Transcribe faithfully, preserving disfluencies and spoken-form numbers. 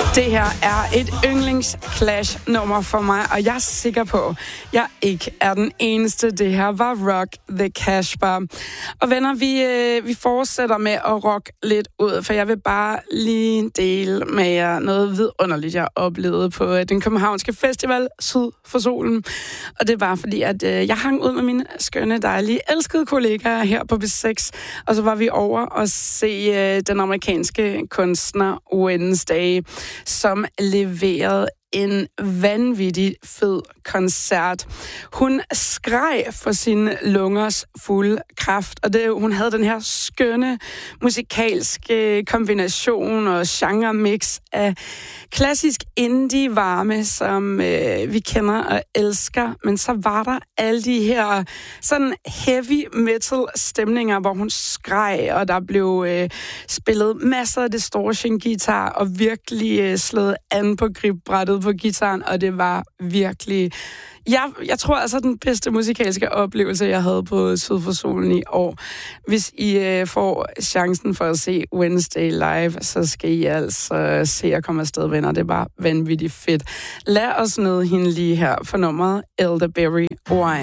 Det her er et yndlings-Clash-nummer for mig, og jeg er sikker på, at jeg ikke er den eneste. Det her var Rock the Casbah. Og venner, vi, øh, vi fortsætter med at rock lidt ud, for jeg vil bare lige dele med jer noget vidunderligt, jeg oplevede på øh, den københavnske festival Syd for Solen. Og det var fordi, at øh, jeg hang ud med mine skønne, dejlige, elskede kollegaer her på B seks, og så var vi over og se øh, den amerikanske kunstner Wednesday, som leverede en vanvittig fed koncert. Hun skreg for sine lungers fulde kraft, og det, hun havde den her skønne musikalske kombination og genre-mix af klassisk indie-varme, som øh, vi kender og elsker, men så var der alle de her sådan heavy metal stemninger, hvor hun skreg, og der blev øh, spillet masser af distortion-guitar og virkelig øh, slået an på gribrættet på gitaren, og det var virkelig... Jeg, jeg tror altså, den bedste musikalske oplevelse, jeg havde på Syd for Solen i år. Hvis I øh, får chancen for at se Wednesday live, så skal I altså se at komme afsted, venner. Det var vanvittigt fedt. Lad os nyde hende lige her for nummeret Elderberry Wine.